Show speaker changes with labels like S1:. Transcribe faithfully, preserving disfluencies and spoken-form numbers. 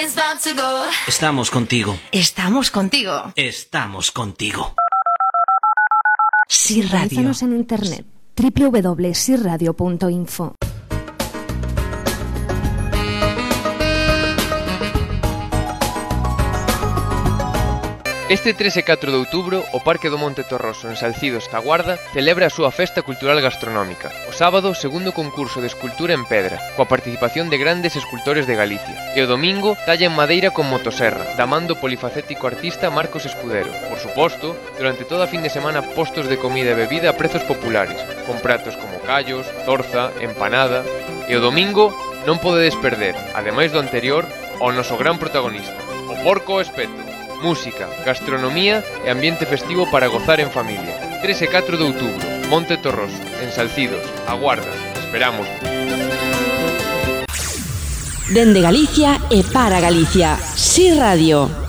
S1: Estamos contigo.
S2: Estamos contigo.
S1: Estamos contigo.
S3: Sí Radio. Síguenos en internet doble u doble u doble u punto si radio punto info.
S4: Este tres e catro de outubro, o Parque do Monte Torroso en Salcidos, da Guarda, celebra a súa festa cultural gastronómica. O sábado, segundo concurso de escultura en pedra, coa participación de grandes escultores de Galicia. E o domingo, talla en madeira con motosserra, da man do polifacético artista Marcos Escudero. Por suposto, durante toda a fin de semana postos de comida e bebida a prezos populares, con pratos como callos, zorza, empanada... E o domingo non podedes perder, ademais do anterior, ao noso gran protagonista, o porco ao espeto. Música, gastronomía e ambiente festivo para gozar en familia. tres e catro de outubro, Monte Torroso, en Salcidos, a Guarda. Esperamos.
S5: Dende Galicia e para Galicia, Si Radio.